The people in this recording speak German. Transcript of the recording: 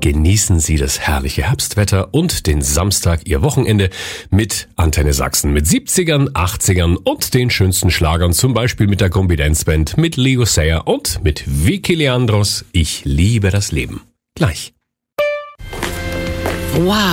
genießen Sie das herrliche Herbstwetter und den Samstag Ihr Wochenende mit Antenne Sachsen, mit 70ern, 80ern und den schönsten Schlagern, zum Beispiel mit der Combi Dance Band, mit Leo Sayer und mit Vicky Leandros. Ich liebe das Leben. Gleich. Wow.